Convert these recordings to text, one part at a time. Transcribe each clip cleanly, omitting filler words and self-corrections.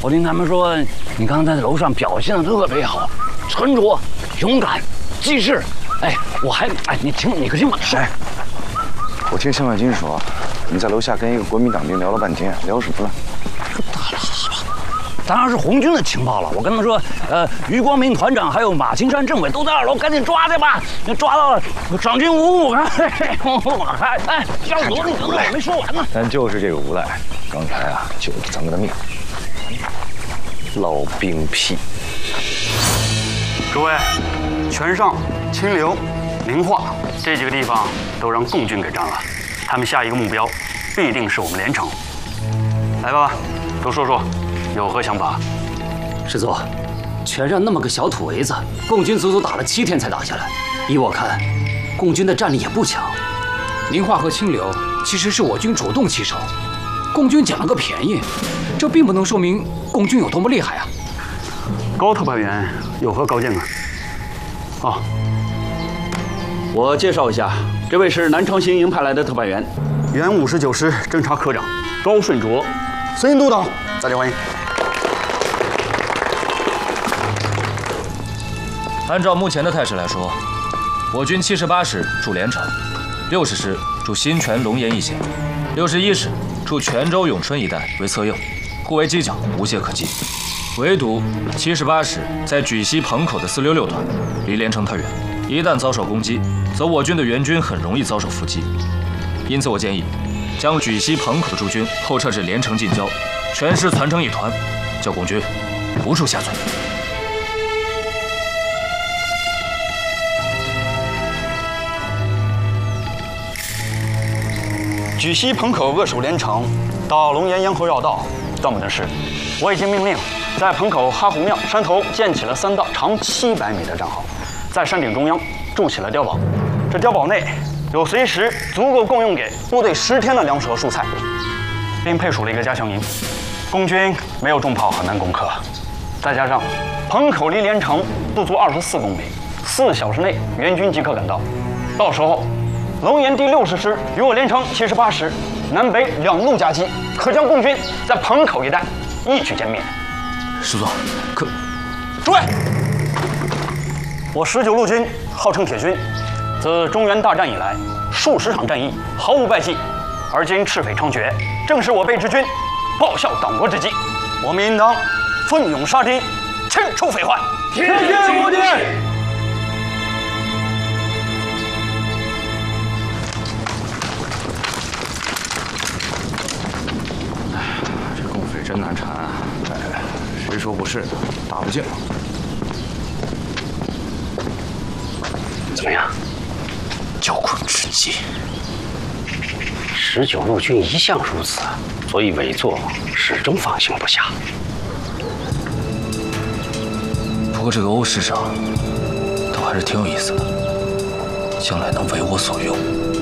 我听他们说你刚才在楼上表现的特别好，沉着、勇敢、机智。哎，你可听我说。 哎，我听向万金说，你在楼下跟一个国民党兵聊了半天，聊什么了？ 大喇叭，当然是红军的情报了。我跟他们说，于光明团长还有马青山政委都在2楼，赶紧抓去吧！抓到了，赏金5五。哎，小左，你等等，我没说完呢。 咱就是这个无赖，刚才啊救了咱们的命。老兵屁！ 诸位，全上、清流、灵化这几个地方都让共军给占了，他们下一个目标必定是我们连城。来吧，都说说，有何想法？ 师座，全上那么个小土围子，共军足足打了7天才打下来。依我看，共军的战力也不强。 宁化和清流其实是我军主动起手，共军捡了个便宜，这并不能说明共军有多么厉害啊。 高特派员有何高见呢？哦， 我介绍一下，这位是南昌新营派来的特派员， 原59师侦察科长高顺卓，司令督导，大家欢迎。 按照目前的态势来说，我军78师驻连城，60师驻新泉、龙岩一线，61师驻泉州、永春一带为侧应，互为犄角，无懈可击。唯独78师在莒西彭口的466团离连城太远，一旦遭受攻击，则我军的援军很容易遭受伏击。因此，我建议将莒西彭口的驻军后撤至连城近郊，全师攒成一团，叫共军无处下嘴。 莒西彭口扼守连城，到龙岩咽喉要道，断不能失。我已经命令在彭口哈湖庙山头建起了3道长700米的战壕，在山顶中央筑起了碉堡。这碉堡内有随时足够供应给部队10天的粮食和蔬菜，并配属了一个加强营。共军没有重炮，很难攻克。再加上彭口离连城不足24公里，4小时内援军即可赶到。到时候，龙岩第60师与我连城78师南北2路夹击，可将共军在彭口一带一举歼灭。 师座，可诸位，我19路军号称铁军，自中原大战以来，数十场战役毫无败绩，而今赤匪猖獗，正是我辈之军报效党国之机。我们应当奋勇杀敌，清除匪患。 铁军无敌！ 真难缠啊！谁说不是？打不进。 怎么样？骄困至极。19路军一向如此，所以委座始终放心不下。 不过这个欧师长倒还是挺有意思的，将来能为我所用。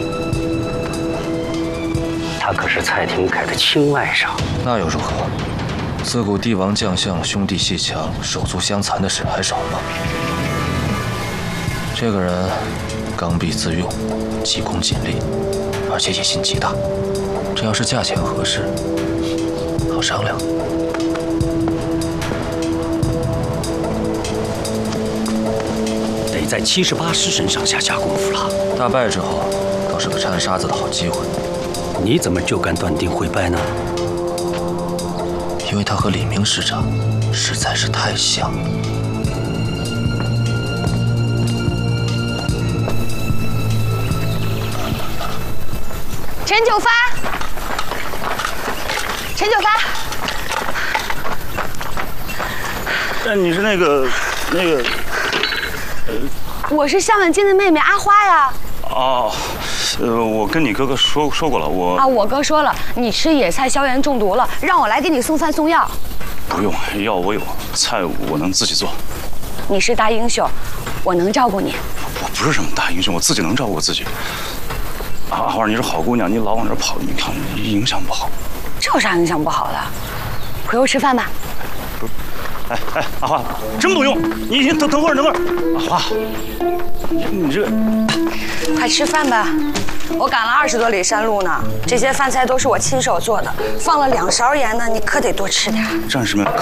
他可是蔡廷锴的亲外甥， 那又如何？自古帝王将相兄弟阋墙，手足相残的事还少吗？这个人刚愎自用，急功近利，而且野心极大。这要是价钱合适，好商量。 得在78师身上下功夫了。 大败之后，倒是个掺沙子的好机会。 你怎么就敢断定会败呢？ 因为他和李明师长实在是太像了。 陈九发，陈九发， 你是那个， 我是向万金的妹妹阿花呀。 哦。我跟你哥哥说过了， 我哥说了，你吃野菜消炎中毒了，让我来给你送饭送药。 不用，药我有，菜我能自己做。 你是大英雄，我能照顾你。 我不是什么大英雄，我自己能照顾我自己。阿花，你是好姑娘，你老往这跑，你看影响不好。 这有啥影响不好的？回屋吃饭吧。 哎，阿花，真不用，你等会儿。阿花，你这。 快吃饭吧，我赶了20多里山路呢。这些饭菜都是我亲手做的，放了2勺盐呢，你可得多吃点。 战士们。